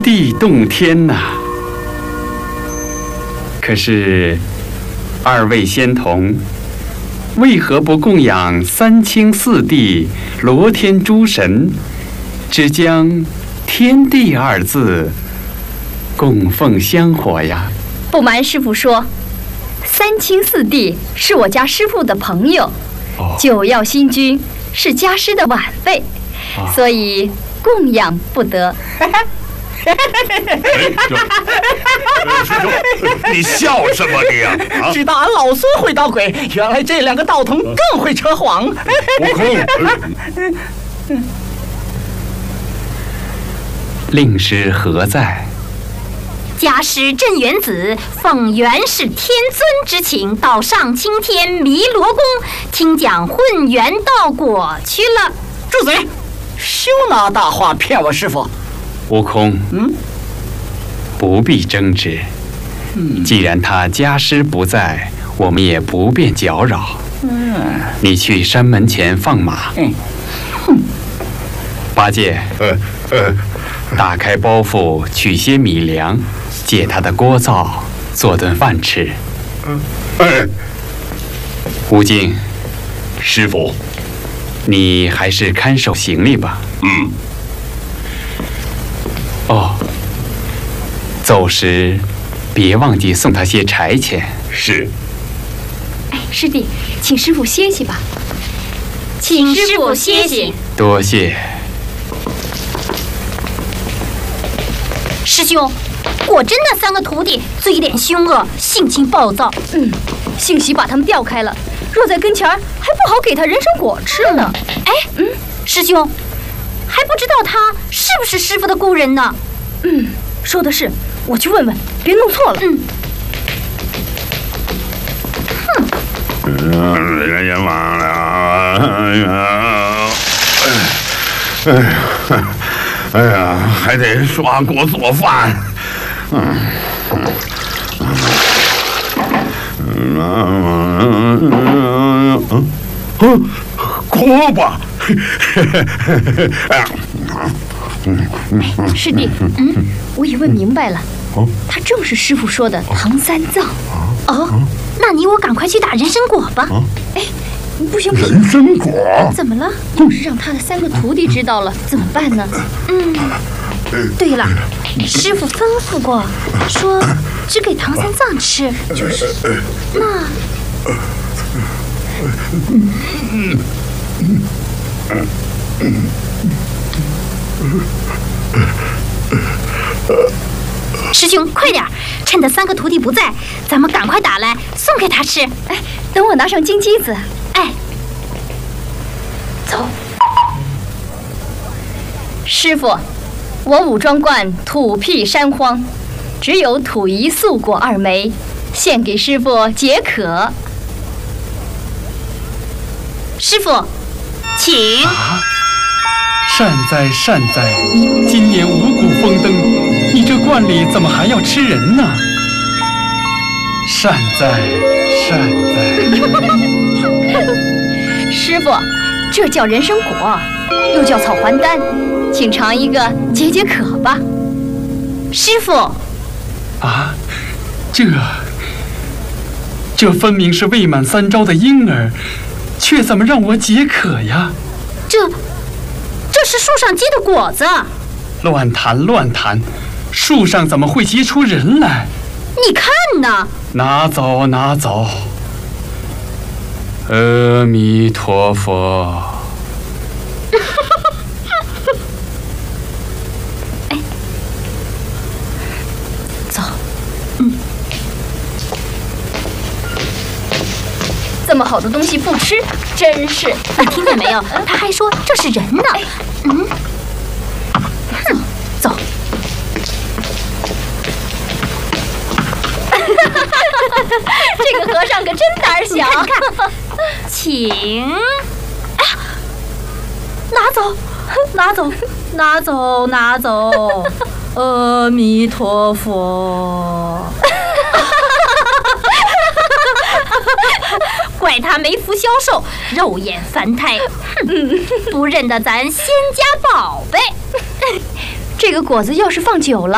地洞天呐！可是，二位仙童为何不供养三清四帝、罗天诸神，只将“天地”二字供奉香火呀？ 不瞒师傅说，三清四帝是我家师傅的朋友，九曜星君是家师的晚辈，所以供养不得。 师兄，你笑什么你呀？ 知道俺老孙会捣鬼，原来这两个道童更会扯谎。 悟空， 令师何在？ 家师镇元子奉元始天尊之请，到上青天弥罗宫听讲混元道果去了。 住嘴！休拿大话骗我师傅。 悟空，不必争执。既然他家师不在，我们也不便搅扰。你去山门前放马。八戒，打开包袱，取些米粮，借他的锅灶做顿饭吃。悟净， 师傅， 你还是看守行李吧。走时别忘记送他些柴钱。 是。 师弟，请师傅歇息吧。 请师傅歇息。 多谢。 师兄，果真那三个徒弟嘴脸凶恶，性情暴躁。 幸喜把他们调开了，若在跟前儿，还不好给他人参果吃呢。 师兄，还不知道他是不是师傅的故人呢？ 说的是，我去问问，别弄错了。 人也忘了。哎呀，还得刷锅做饭。锅巴。 师弟，我已问明白了，他正是师傅说的唐三藏。 那你我赶快去打人参果吧。 不行， 人参果怎么了？要是让他的三个徒弟知道了，怎么办呢？ 对了，师傅吩咐过，说只给唐三藏吃。就是那。师兄，快点，趁着三个徒弟不在，咱们赶快打来送给他吃。 等我拿上金鸡子。走。师傅，我武庄观土僻山荒，只有土宜素果2枚，献给师傅解渴。 师傅，请。 善哉善哉，今年五谷丰登，你这观里怎么还要吃人呢？善哉善哉。 师傅，这叫人参果，又叫草还丹，请尝一个解解渴吧。 师傅， 这分明是未满3朝的婴儿，却怎么让我解渴呀？ 这是树上结的果子。 乱谈乱谈，树上怎么会结出人来？ 你看呢？ 拿走拿走。阿弥陀佛。 走。这么好的东西不吃，真是。 你听见没有？他还说这是人呢。 走。这个和尚可真胆小。 看，请。 拿走，拿走，拿走，拿走。阿弥陀佛。 怪他没福消受，肉眼凡胎，不认得咱仙家宝贝。 这个果子要是放久了，